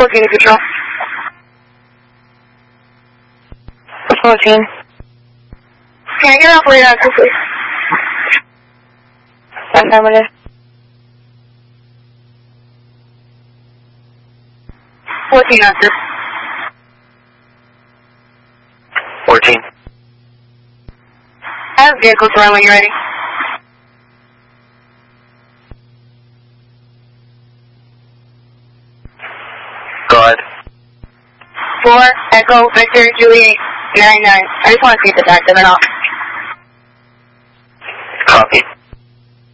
14 to control. 14. Can I get off later on, please? Affirmative. 14 answer. 14. I have vehicles run when you're ready. Go ahead. 4, Echo, Victor, Juliet, 99. I just want to see if it's active or not. Copy.